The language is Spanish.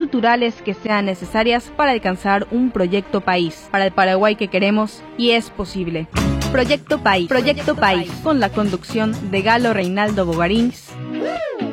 culturales que sean necesarias para alcanzar un proyecto país, para el Paraguay que queremos y es posible. Proyecto País, con la conducción de Galo Reinaldo Bogarín.